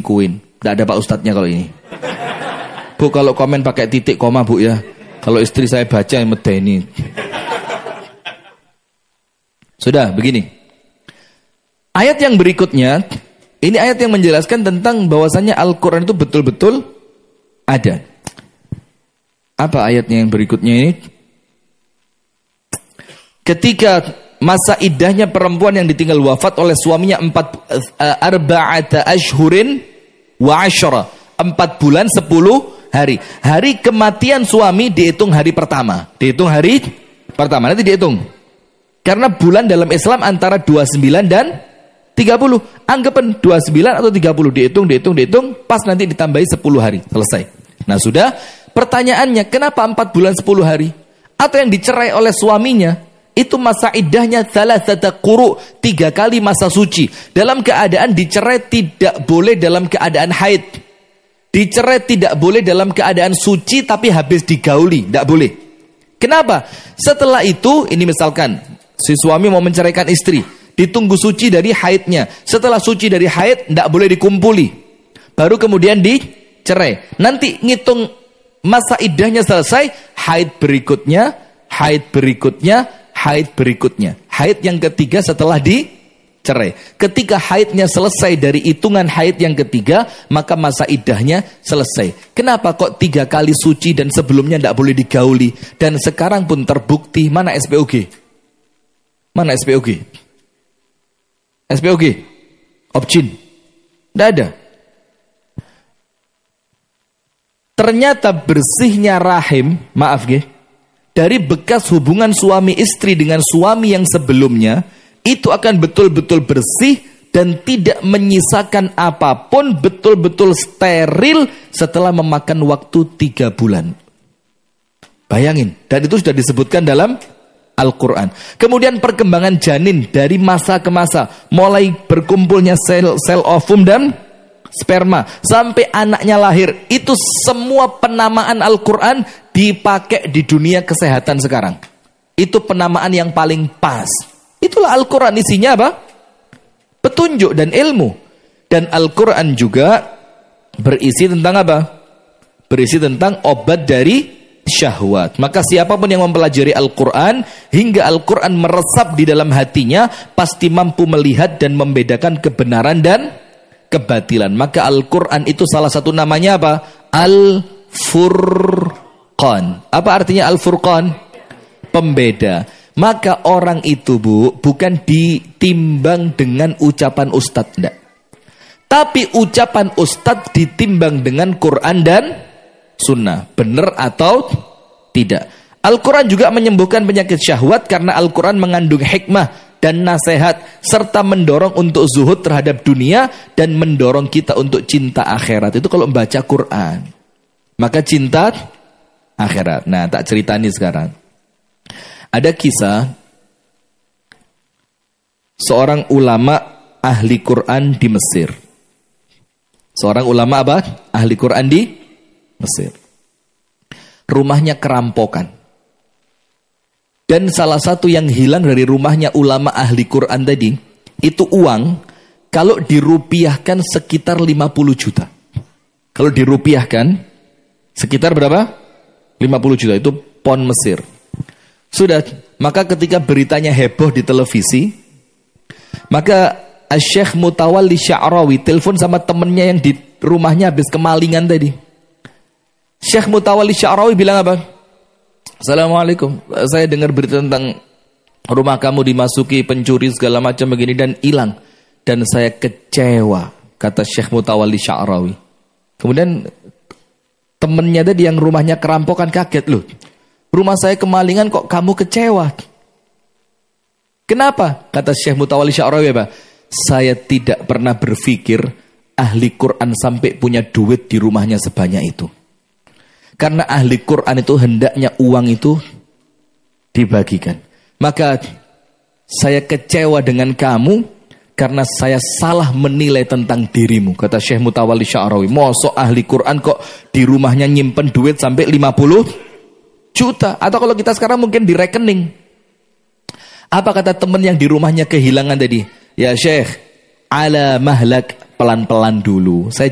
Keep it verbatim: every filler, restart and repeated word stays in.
diselingkuin. Tidak ada Pak Ustadznya kalau ini. Bu, kalau komen pakai titik koma Bu ya. Kalau istri saya baca yang medeni. Sudah, begini. Ayat yang berikutnya, ini ayat yang menjelaskan tentang bahwasannya Al-Quran itu betul-betul ada. Apa ayatnya yang berikutnya ini? Ketika masa iddahnya perempuan yang ditinggal wafat oleh suaminya empat arba'ata ashhurin wa asyara, empat bulan sepuluh hari. Hari kematian suami dihitung hari pertama. Dihitung hari pertama. Nanti dihitung. Karena bulan dalam Islam antara dua puluh sembilan dan tiga puluh. Anggapan dua puluh sembilan atau tiga puluh. Dihitung, dihitung, dihitung. Pas nanti ditambahi sepuluh hari. Selesai. Nah sudah. Pertanyaannya, kenapa empat bulan sepuluh hari? Atau yang dicerai oleh suaminya, itu masa iddahnya thalathata quru, tiga kali masa suci. Dalam keadaan dicerai tidak boleh dalam keadaan haid. Dicerai tidak boleh dalam keadaan suci tapi habis digauli, tidak boleh. Kenapa? Setelah itu, ini misalkan si suami mau menceraikan istri, ditunggu suci dari haidnya. Setelah suci dari haid, tidak boleh dikumpuli. Baru kemudian dicerai. Nanti ngitung masa iddahnya selesai, haid berikutnya, haid berikutnya, haid berikutnya. Haid yang ketiga setelah dicerai. Ketika haidnya selesai dari hitungan haid yang ketiga, maka masa iddahnya selesai. Kenapa kok tiga kali suci dan sebelumnya tidak boleh digauli? Dan sekarang pun terbukti, mana S P O G? Mana S P O G? S P O G? Opjin? Tidak ada. Ternyata bersihnya rahim, maaf ya, dari bekas hubungan suami istri dengan suami yang sebelumnya, itu akan betul-betul bersih dan tidak menyisakan apapun, betul-betul steril setelah memakan waktu tiga bulan. Bayangin, dan itu sudah disebutkan dalam Al-Quran. Kemudian perkembangan janin dari masa ke masa, mulai berkumpulnya sel sel ovum dan sperma sampai anaknya lahir, itu semua penamaan Al-Quran dipakai di dunia kesehatan sekarang. Itu penamaan yang paling pas. Itulah Al-Quran, isinya apa? Petunjuk dan ilmu. Dan Al-Quran juga berisi tentang apa? Berisi tentang obat dari syahwat. Maka siapapun yang mempelajari Al-Quran hingga Al-Quran meresap di dalam hatinya, pasti mampu melihat dan membedakan kebenaran dan kebatilan. Maka Al-Quran itu salah satu namanya apa? Al-Furqan. Apa artinya Al-Furqan? Pembeda. Maka orang itu, Bu, bukan ditimbang dengan ucapan ustadz, enggak. Tapi ucapan ustadz ditimbang dengan Quran dan Sunnah. Benar atau tidak. Al-Quran juga menyembuhkan penyakit syahwat karena Al-Quran mengandung hikmah dan nasihat, serta mendorong untuk zuhud terhadap dunia dan mendorong kita untuk cinta akhirat. Itu kalau membaca Quran. Maka cinta akhirat. Nah, tak ceritani sekarang. Ada kisah seorang ulama ahli Quran di Mesir. Seorang ulama apa? Ahli Quran di Mesir. Rumahnya kerampokan. Dan salah satu yang hilang dari rumahnya ulama ahli Quran tadi, itu uang, kalau dirupiahkan sekitar lima puluh juta. Kalau dirupiahkan, sekitar berapa? lima puluh juta, itu pon Mesir. Sudah, maka ketika beritanya heboh di televisi, maka Syekh Mutawalli Sya'rawi telepon sama temennya yang di rumahnya habis kemalingan tadi. Syekh Mutawalli Sya'rawi bilang apa? Assalamualaikum, saya dengar berita tentang rumah kamu dimasuki pencuri segala macam begini dan hilang. Dan saya kecewa, kata Syekh Mutawalli Sya'rawi. Kemudian temennya tadi yang rumahnya kerampokan kaget, loh, rumah saya kemalingan kok kamu kecewa? Kenapa? Kata Syekh Mutawalli Sya'rawi apa? Saya tidak pernah berpikir ahli Quran sampai punya duit di rumahnya sebanyak itu. Karena ahli Quran itu hendaknya uang itu dibagikan. Maka saya kecewa dengan kamu karena saya salah menilai tentang dirimu, kata Syekh Mutawalli Sya'rawi. Mosok ahli Quran kok di rumahnya nyimpen duit sampai lima puluh juta. Atau kalau kita sekarang mungkin di rekening. Apa kata teman yang di rumahnya kehilangan tadi? Ya Syekh, ala mahlak, pelan-pelan dulu. Saya